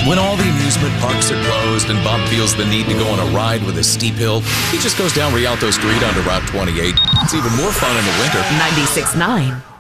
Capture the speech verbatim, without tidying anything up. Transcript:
When all the amusement parks are closed and Bob feels the need to go on a ride with a steep hill, he just goes down Rialto Street onto Route twenty-eight. It's even more fun in the winter. ninety-six point nine